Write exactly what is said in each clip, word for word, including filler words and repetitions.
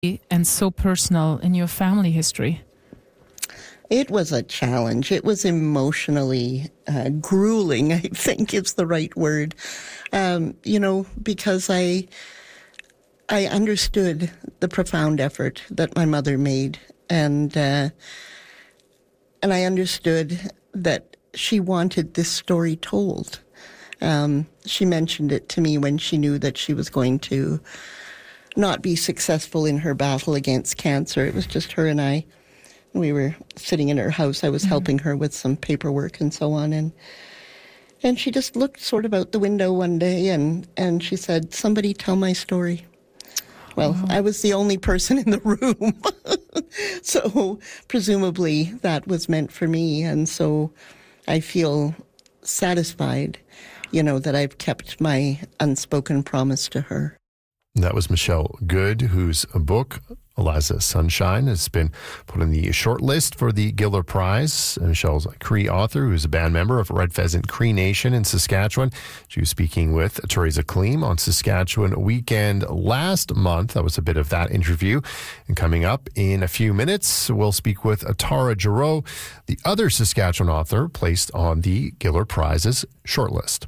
and so personal in your family history? It was a challenge. It was emotionally uh, grueling, I think is the right word. Um, you know, because I I understood the profound effort that my mother made, and uh, and I understood that she wanted this story told. Um, she mentioned it to me when she knew that she was going to not be successful in her battle against cancer. It was just her and I. We were sitting in her house. I was mm-hmm. helping her with some paperwork and so on. And and she just looked sort of out the window one day and, and she said, "Somebody tell my story." Well, oh. I was the only person in the room. So presumably that was meant for me. And so I feel satisfied, you know, that I've kept my unspoken promise to her. That was Michelle Good, whose book, Eliza Sunshine, has been put on the short list for the Giller Prize. Michelle's a Cree author who's a band member of Red Pheasant Cree Nation in Saskatchewan. She was speaking with Teresa Kleem on Saskatchewan Weekend last month. That was a bit of that interview. And coming up in a few minutes, we'll speak with Tara Giroux, the other Saskatchewan author placed on the Giller Prize's shortlist.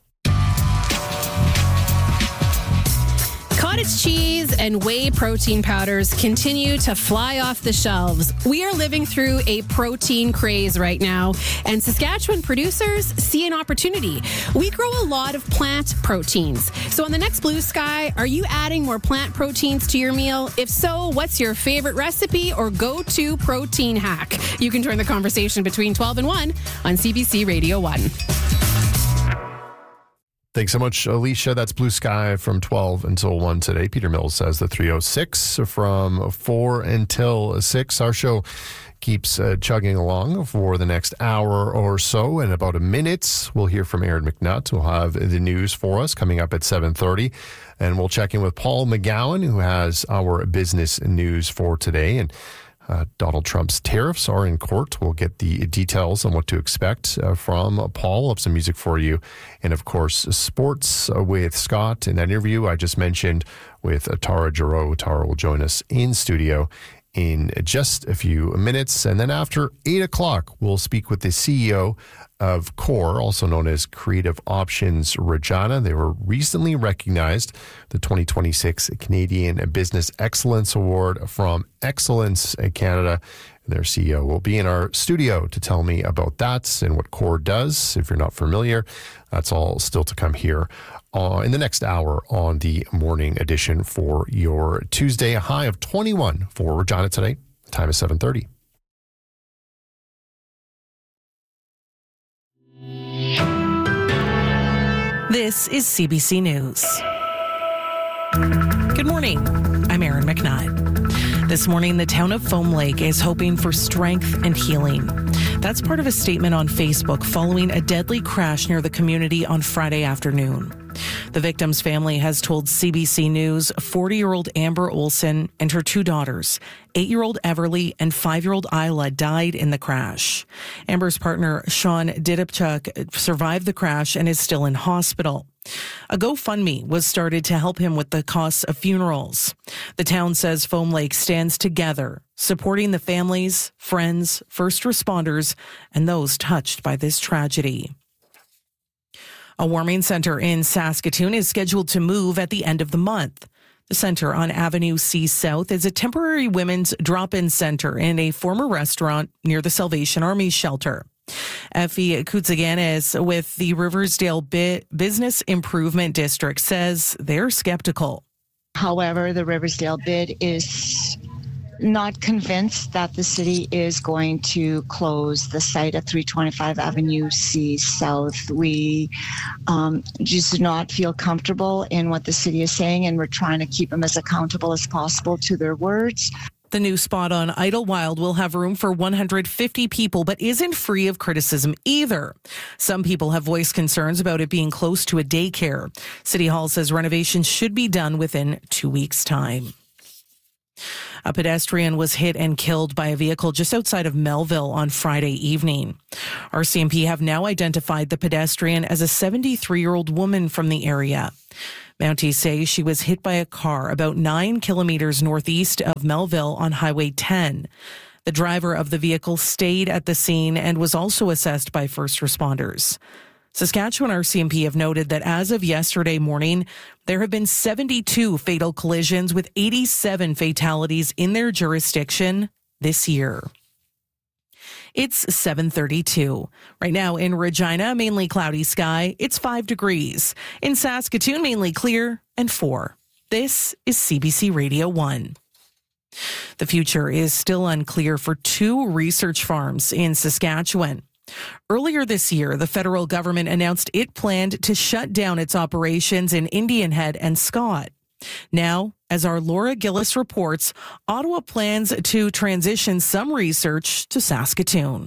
Cottage cheese and whey protein powders continue to fly off the shelves. We are living through a protein craze right now, and Saskatchewan producers see an opportunity. We grow a lot of plant proteins. So on the next Blue Sky, are you adding more plant proteins to your meal? If so, what's your favorite recipe or go-to protein hack? You can join the conversation between twelve and one on C B C Radio one. Thanks so much, Alicia. That's Blue Sky from twelve until one today. Peter Mills says the three oh six from four until six. Our show keeps uh, chugging along for the next hour or so. In about a minute, we'll hear from Aaron McNutt, who'll have the news for us coming up at seven thirty. And we'll check in with Paul McGowan, who has our business news for today. And Uh, Donald Trump's tariffs are in court. We'll get the details on what to expect uh, from Paul. We'll have some music for you. And, of course, sports uh, with Scott. In that interview I just mentioned with uh, Tara Giroux. Tara will join us in studio in just a few minutes. And then after eight o'clock, we'll speak with the C E O of CORE, also known as Creative Options Regina. They were recently recognized the twenty twenty-six Canadian Business Excellence Award from Excellence Canada. Their C E O will be in our studio to tell me about that and what CORE does. If you're not familiar, that's all still to come here uh, in the next hour on the morning edition for your Tuesday. A high of twenty-one for Regina today. The time is seven thirty. This is C B C News. Good morning. I'm Erin McNutt. This morning, the town of Foam Lake is hoping for strength and healing. That's part of a statement on Facebook following a deadly crash near the community on Friday afternoon. The victim's family has told C B C News forty-year-old Amber Olson and her two daughters, eight-year-old Everly and five-year-old Isla, died in the crash. Amber's partner, Sean Didipchuk, survived the crash and is still in hospital. A GoFundMe was started to help him with the costs of funerals. The town says Foam Lake stands together, supporting the families, friends, first responders, and those touched by this tragedy. A warming center in Saskatoon is scheduled to move at the end of the month. The center on Avenue C South is a temporary women's drop-in center in a former restaurant near the Salvation Army shelter. Effie Koutsaganis with the Riversdale Business Improvement District says they're skeptical. However, the Riversdale bid is not convinced that the city is going to close the site at three twenty-five Avenue C South. We um, just do not feel comfortable in what the city is saying, and we're trying to keep them as accountable as possible to their words. The new spot on Idlewild will have room for one hundred fifty people, but isn't free of criticism either. Some people have voiced concerns about it being close to a daycare. City Hall says renovations should be done within two weeks' time. A pedestrian was hit and killed by a vehicle just outside of Melville on Friday evening. R C M P have now identified the pedestrian as a seventy-three-year-old woman from the area. Mounties say she was hit by a car about nine kilometers northeast of Melville on Highway ten. The driver of the vehicle stayed at the scene and was also assessed by first responders. Saskatchewan R C M P have noted that as of yesterday morning, there have been seventy-two fatal collisions with eighty-seven fatalities in their jurisdiction this year. It's seven thirty-two. Right now in Regina, mainly cloudy sky. It's five degrees. In Saskatoon, mainly clear and four. This is C B C Radio one. The future is still unclear for two research farms in Saskatchewan. Earlier this year, the federal government announced it planned to shut down its operations in Indian Head and Scott. Now, as our Laura Gillis reports, Ottawa plans to transition some research to Saskatoon.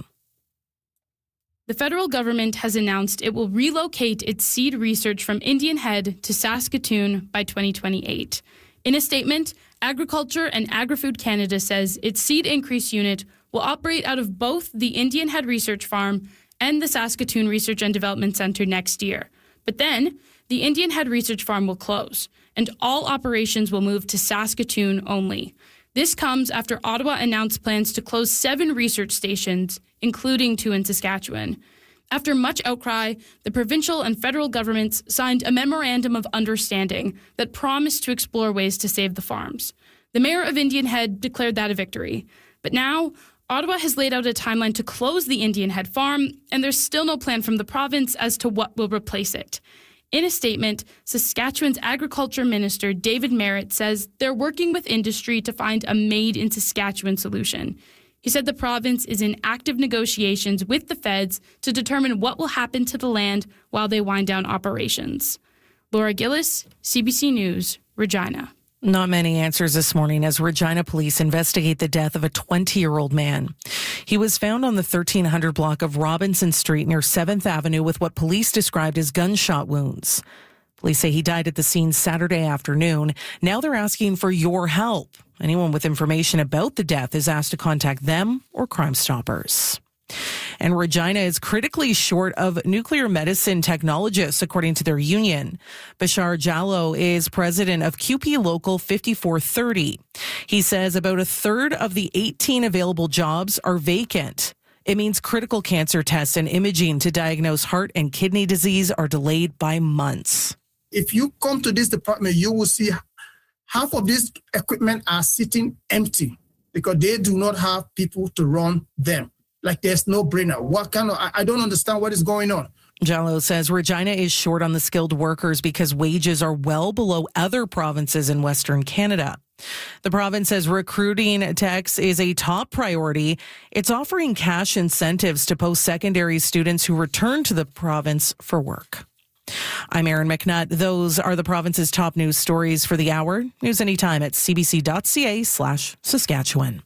The federal government has announced it will relocate its seed research from Indian Head to Saskatoon by twenty twenty-eight. In a statement, Agriculture and Agri-Food Canada says its seed increase unit will operate out of both the Indian Head Research Farm and the Saskatoon Research and Development Centre next year. But then, the Indian Head Research Farm will close, and all operations will move to Saskatoon only. This comes after Ottawa announced plans to close seven research stations, including two in Saskatchewan. After much outcry, the provincial and federal governments signed a memorandum of understanding that promised to explore ways to save the farms. The mayor of Indian Head declared that a victory. But now, Ottawa has laid out a timeline to close the Indian Head Farm, and there's still no plan from the province as to what will replace it. In a statement, Saskatchewan's Agriculture Minister David Merritt says they're working with industry to find a made-in-Saskatchewan solution. He said the province is in active negotiations with the feds to determine what will happen to the land while they wind down operations. Laura Gillis, C B C News, Regina. Not many answers this morning as Regina police investigate the death of a twenty-year-old man. He was found on the thirteen hundred block of Robinson Street near seventh Avenue with what police described as gunshot wounds. Police say he died at the scene Saturday afternoon. Now they're asking for your help. Anyone with information about the death is asked to contact them or Crime Stoppers. And Regina is critically short of nuclear medicine technologists, according to their union. Bashar Jallo is president of Q P Local fifty-four thirty. He says about a third of the eighteen available jobs are vacant. It means critical cancer tests and imaging to diagnose heart and kidney disease are delayed by months. If you come to this department, you will see half of this equipment are sitting empty because they do not have people to run them. Like there's no brainer. What kind of, I, I don't understand what is going on. Jallo says Regina is short on the skilled workers because wages are well below other provinces in Western Canada. The province says recruiting techs is a top priority. It's offering cash incentives to post-secondary students who return to the province for work. I'm Erin McNutt. Those are the province's top news stories for the hour. News anytime at cbc.ca slash Saskatchewan.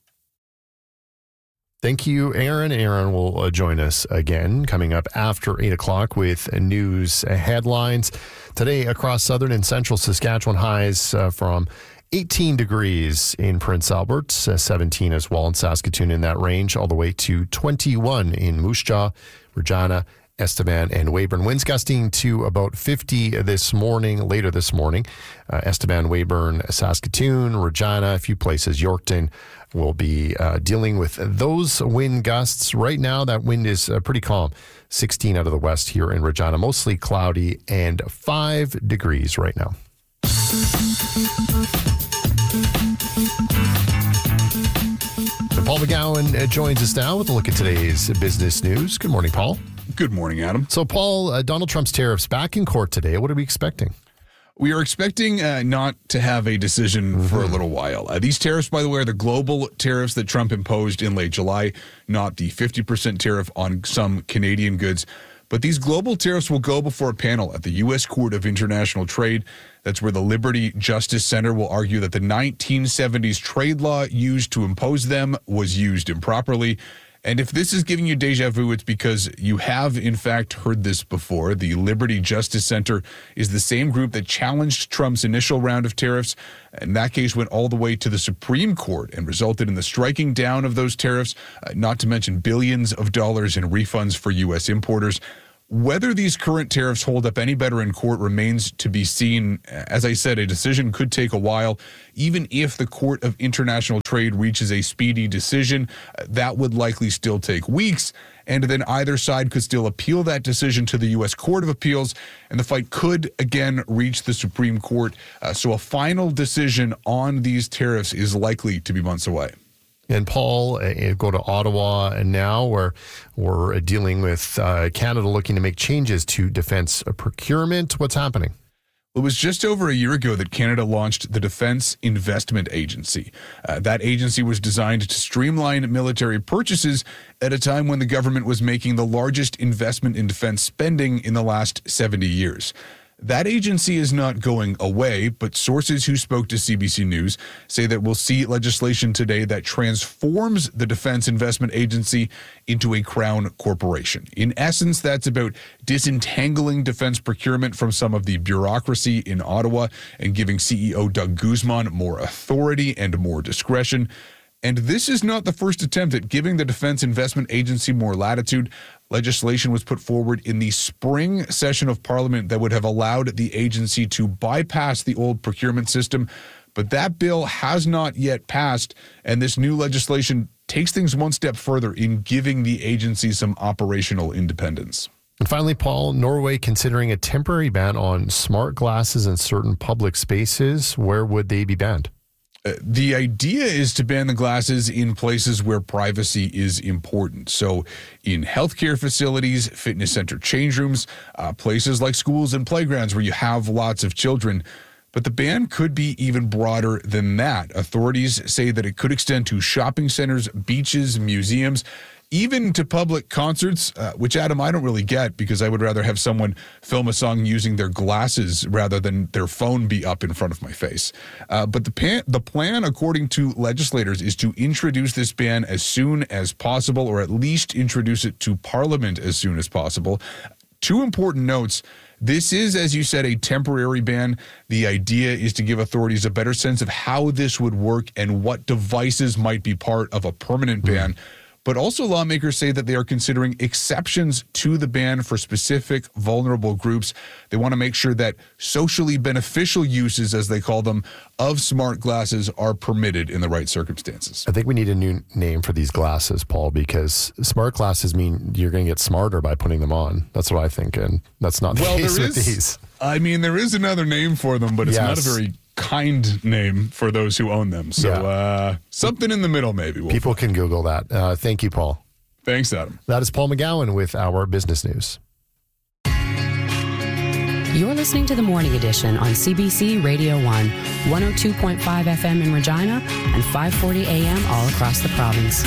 Thank you, Aaron. Aaron will uh, join us again coming up after eight o'clock with news headlines. Today, across southern and central Saskatchewan, highs uh, from eighteen degrees in Prince Albert, uh, seventeen as well in Saskatoon in that range, all the way to twenty-one in Moose Jaw, Regina, Estevan, and Weyburn. Winds gusting to about fifty this morning, later this morning. Uh, Estevan, Weyburn, Saskatoon, Regina, a few places. Yorkton will be uh, dealing with those wind gusts. Right now, that wind is uh, pretty calm. sixteen out of the west here in Regina. Mostly cloudy and five degrees right now. Paul McGowan joins us now with a look at today's business news. Good morning, Paul. Good morning, Adam. So, Paul, uh, Donald Trump's tariffs back in court today. What are we expecting? We are expecting uh, not to have a decision mm-hmm. for a little while. Uh, these tariffs, by the way, are the global tariffs that Trump imposed in late July, not the fifty percent tariff on some Canadian goods. But these global tariffs will go before a panel at the U S Court of International Trade. That's where the Liberty Justice Center will argue that the nineteen seventies trade law used to impose them was used improperly. And if this is giving you deja vu, it's because you have, in fact, heard this before. The Liberty Justice Center is the same group that challenged Trump's initial round of tariffs. And that case went all the way to the Supreme Court and resulted in the striking down of those tariffs, uh, not to mention billions of dollars in refunds for U S importers. Whether these current tariffs hold up any better in court remains to be seen. As I said, a decision could take a while. Even if the Court of International Trade reaches a speedy decision, that would likely still take weeks. And then either side could still appeal that decision to the U S Court of Appeals, and the fight could again reach the Supreme Court. Uh, so a final decision on these tariffs is likely to be months away. And Paul, uh, go to Ottawa and now where we're dealing with uh, Canada looking to make changes to defense procurement. What's happening? It was just over a year ago that Canada launched the Defense Investment Agency. Uh, that agency was designed to streamline military purchases at a time when the government was making the largest investment in defense spending in the last seventy years. That agency is not going away, but sources who spoke to C B C News say that we'll see legislation today that transforms the Defense Investment Agency into a crown corporation. In essence, that's about disentangling defense procurement from some of the bureaucracy in Ottawa and giving C E O Doug Guzman more authority and more discretion. And this is not the first attempt at giving the Defense Investment Agency more latitude. Legislation was put forward in the spring session of Parliament that would have allowed the agency to bypass the old procurement system. But that bill has not yet passed, and this new legislation takes things one step further in giving the agency some operational independence. And finally, Paul, Norway considering a temporary ban on smart glasses in certain public spaces. Where would they be banned? Uh, the idea is to ban the glasses in places where privacy is important. So in healthcare facilities, fitness center change rooms, uh, places like schools and playgrounds where you have lots of children. But the ban could be even broader than that. Authorities say that it could extend to shopping centers, beaches, museums, even to public concerts, uh, which, Adam, I don't really get because I would rather have someone film a song using their glasses rather than their phone be up in front of my face. Uh, but the, pan- the plan, according to legislators, is to introduce this ban as soon as possible, or at least introduce it to Parliament as soon as possible. Two important notes. This is, as you said, a temporary ban. The idea is to give authorities a better sense of how this would work and what devices might be part of a permanent mm-hmm. ban. But also lawmakers say that they are considering exceptions to the ban for specific vulnerable groups. They want to make sure that socially beneficial uses, as they call them, of smart glasses are permitted in the right circumstances. I think we need a new name for these glasses, Paul, because smart glasses mean you're going to get smarter by putting them on. That's what I think, and that's not the well, case there with is, these. I mean, there is another name for them, but it's yes. not a very kind name for those who own them. So yeah. uh, something in the middle, maybe. We'll People find. can Google that. Uh, thank you, Paul. Thanks, Adam. That is Paul McGowan with our business news. You're listening to the Morning Edition on C B C Radio one, one oh two point five F M in Regina and five forty A M all across the province.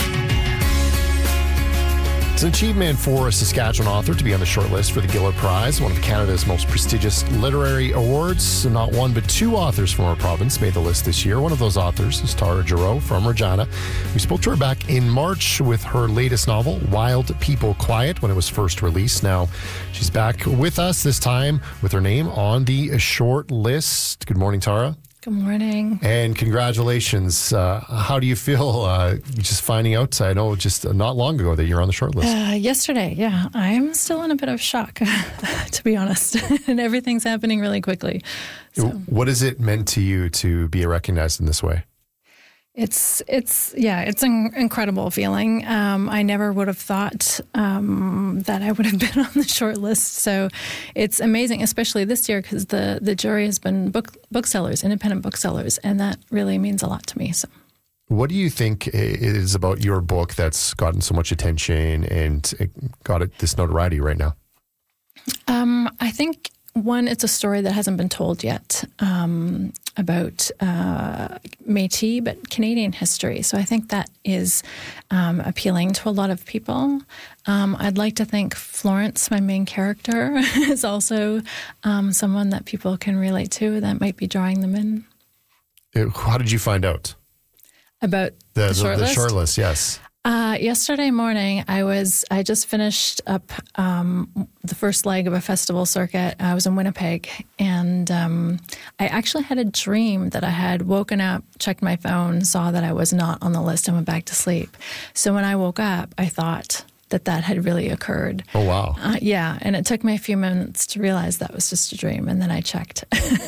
It's an achievement for a Saskatchewan author to be on the short list for the Gillard Prize, one of Canada's most prestigious literary awards. Not one, but two authors from our province made the list this year. One of those authors is Tara Giroux from Regina. We spoke to her back in March with her latest novel, Wild People Quiet, when it was first released. Now, she's back with us, this time with her name on the short list. Good morning, Tara. Good morning. And congratulations. Uh, how do you feel uh, just finding out? I know just not long ago that you're on the short list. Uh, yesterday, yeah. I'm still in a bit of shock, to be honest. And everything's happening really quickly. So. What has it meant to you to be recognized in this way? It's, it's yeah, it's an incredible feeling. Um, I never would have thought um, that I would have been on the short list. So it's amazing, especially this year, because the, the jury has been book booksellers, independent booksellers, and that really means a lot to me. So, what do you think it is about your book that's gotten so much attention and got it this notoriety right now? Um, I think, one, it's a story that hasn't been told yet um, about uh, Métis, but Canadian history. So I think that is um, appealing to a lot of people. Um, I'd like to think Florence, my main character, is also um, someone that people can relate to that might be drawing them in. How did you find out? About the, the, short the, the list? short list, yes. Uh, yesterday morning, I was I just finished up um, the first leg of a festival circuit. I was in Winnipeg, and um, I actually had a dream that I had woken up, checked my phone, saw that I was not on the list, and went back to sleep. So when I woke up, I thought, that that had really occurred. Oh, wow. Uh, yeah, and it took me a few minutes to realize that was just a dream, and then I checked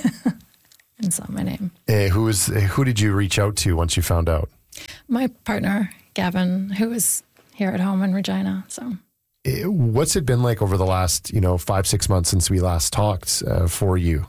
and saw my name. Uh, who was who did you reach out to once you found out? My partner, Gavin, who was here at home in Regina. So, Uh, What's it been like over the last, you know, five, six months since we last talked uh, for you?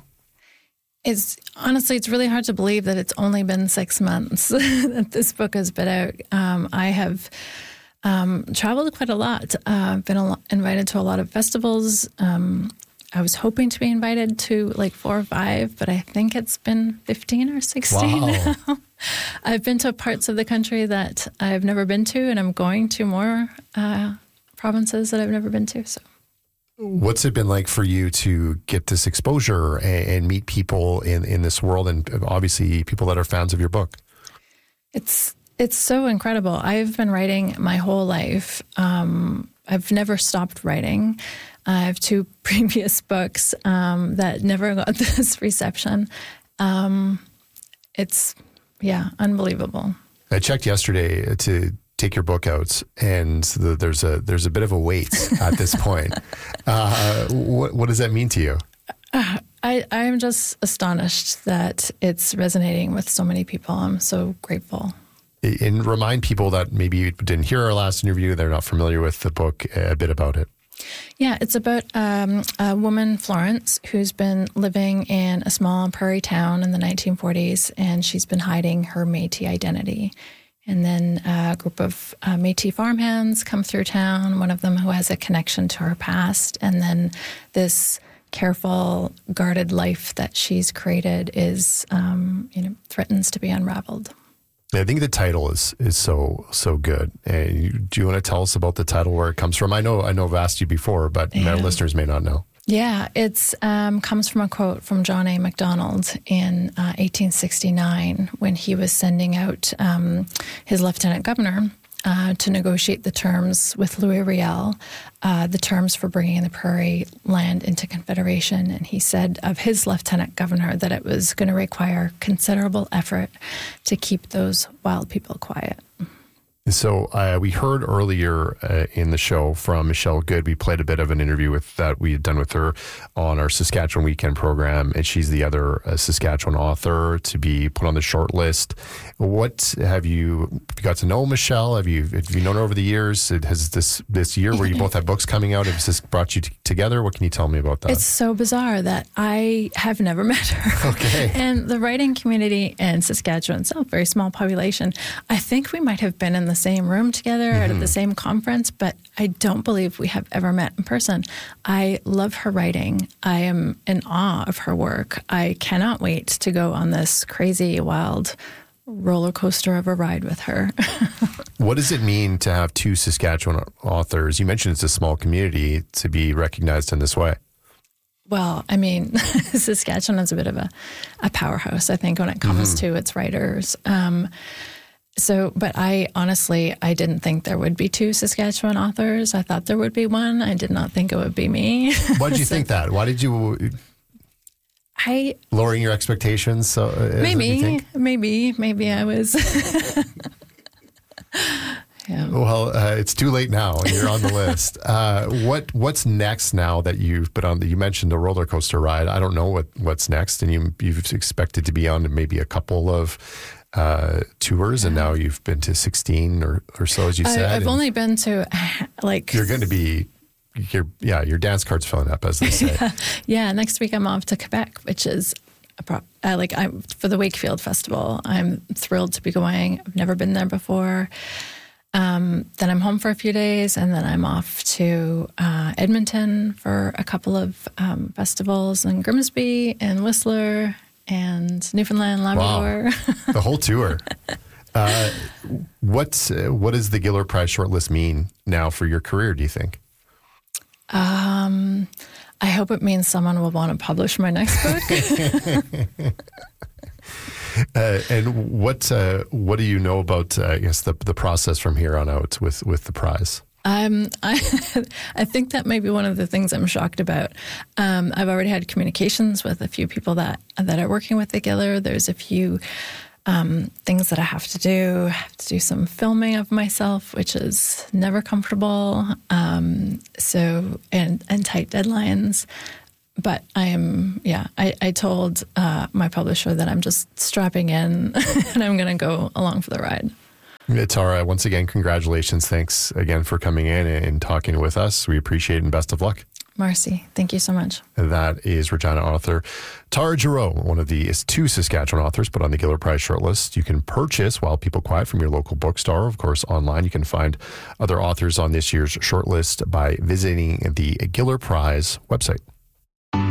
It's honestly, it's really hard to believe that it's only been six months that this book has been out. Um, I have um, traveled quite a lot. Uh, I've been a lot, invited to a lot of festivals. Um, I was hoping to be invited to like four or five, but I think it's been fifteen or sixteen Wow. now. I've been to parts of the country that I've never been to, and I'm going to more uh, provinces that I've never been to. So. What's it been like for you to get this exposure and, and meet people in, in this world, and obviously people that are fans of your book? It's it's so incredible. I've been writing my whole life. Um, I've never stopped writing. I have two previous books um, that never got this reception. Um, it's, yeah, unbelievable. I checked yesterday to take your book out, and the, there's a there's a bit of a wait at this point. Uh, what what does that mean to you? Uh, I I'm just astonished that it's resonating with so many people. I'm so grateful. And remind people that maybe didn't hear our last interview, they're not familiar with the book, a bit about it. Yeah, it's about um, a woman, Florence, who's been living in a small prairie town in the nineteen forties, and she's been hiding her Métis identity. And then a group of uh, Métis farmhands come through town, one of them who has a connection to her past. And then this careful, guarded life that she's created is, um, you know, threatens to be unraveled. I think the title is is so so good. And you, do you want to tell us about the title, where it comes from? I know I know I've asked you before, but Yeah. our listeners may not know. Yeah, it's um, comes from a quote from John A. Macdonald in uh, eighteen sixty-nine when he was sending out um, his lieutenant governor uh, to negotiate the terms with Louis Riel, uh, the terms for bringing the prairie land into Confederation. And he said of his lieutenant governor that it was going to require considerable effort to keep those wild people quiet. So uh, we heard earlier uh, in the show from Michelle Good. We played a bit of an interview with that we had done with her on our Saskatchewan Weekend program, and she's the other uh, Saskatchewan author to be put on the short list. What have you, have you got to know Michelle? Have you have you known her over the years? It, has this this year where you both have books coming out, has this brought you t- together? What can you tell me about that? It's so bizarre that I have never met her. Okay. And the writing community in Saskatchewan itself, very small population, I think we might have been in the same room together mm-hmm. at the same conference, but I don't believe we have ever met in person. I love her writing. I am in awe of her work. I cannot wait to go on this crazy, wild roller coaster of a ride with her. What does it mean to have two Saskatchewan authors? You mentioned it's a small community to be recognized in this way. Well, I mean, Saskatchewan is a bit of a, a powerhouse, I think, when it comes mm-hmm. to its writers. Um, so, but I honestly, I didn't think there would be two Saskatchewan authors. I thought there would be one. I did not think it would be me. Why did you so, think that? Why did you... I lowering your expectations? So, uh, maybe, maybe, maybe I was... Yeah. Well, uh, it's too late now. You're on the list. Uh, what What's next now that you've been on? The, you mentioned the roller coaster ride. I don't know what, what's next, and you you've expected to be on maybe a couple of uh, tours, and now you've been to sixteen or, or so, as you said. I, I've only been to like. You're going to be. Your, yeah, your dance card's filling up, as they say. yeah. yeah, next week I'm off to Quebec, which is a pro- uh, like I'm for the Wakefield Festival. I'm thrilled to be going. I've never been there before. Um, then I'm home for a few days, and then I'm off to uh, Edmonton for a couple of um, festivals, and Grimsby and Whistler and Newfoundland, Labrador. Wow. The whole tour. Uh, what's uh, what does the Giller Prize shortlist mean now for your career, do you think? Um, I hope it means someone will want to publish my next book. Uh, and what uh, what do you know about, uh, I guess, the the process from here on out with, with the prize? Um, I I think that may be one of the things I'm shocked about. Um, I've already had communications with a few people that that are working with the Giller. There's a few um, things that I have to do. I have to do some filming of myself, which is never comfortable. Um, so, and, and tight deadlines. But I am, yeah, I, I told uh, my publisher that I'm just strapping in and I'm going to go along for the ride. Tara, once again, congratulations. Thanks again for coming in and talking with us. We appreciate it and best of luck. Marcy, thank you so much. That is Regina author Tara Giroux, one of the two Saskatchewan authors put on the Giller Prize shortlist. You can purchase While People Quiet from your local bookstore. Of course, online you can find other authors on this year's shortlist by visiting the Giller Prize website.